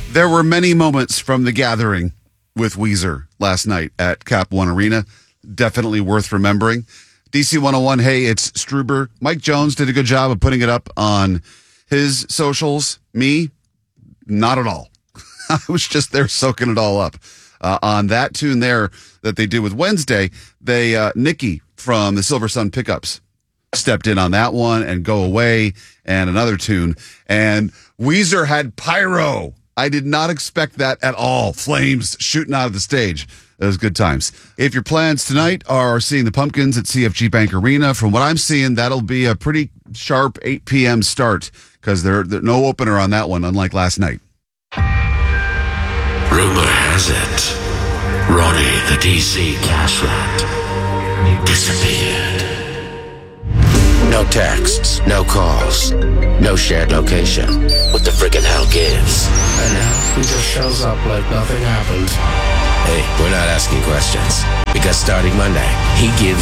There were many moments from the gathering with Weezer last night at Cap One Arena. Definitely worth remembering. DC 101, hey, it's Struber. Mike Jones did a good job of putting it up on his socials. Me, not at all. I was just there soaking it all up. On that tune there that they did with Wednesday, Nikki from the Silver Sun Pickups stepped in on that one, and Go Away and another tune. And Weezer had pyro. I did not expect that at all. Flames shooting out of the stage. It was good times. If your plans tonight are seeing the Pumpkins at CFG Bank Arena, from what I'm seeing, that'll be a pretty sharp 8 p.m. start because there's no opener on that one, unlike last night. Rumor has it, Ronnie the DC Cash Rat disappeared. No texts, no calls, no shared location. What the friggin' hell gives? And now he just shows up like nothing happened. Hey, we're not asking questions, because starting Monday, he gives